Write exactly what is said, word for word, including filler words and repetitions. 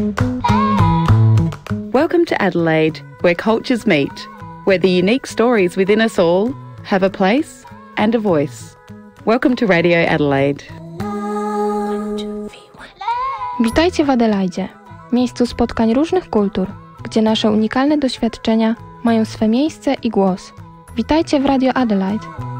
Welcome to Adelaide, where cultures meet, where the unique stories within us all have a place and a voice. Welcome to Radio Adelaide. Witajcie w Adelaidzie, miejscu spotkań różnych kultur, gdzie nasze unikalne doświadczenia mają swe miejsce i głos. Witajcie w Radio Adelaide.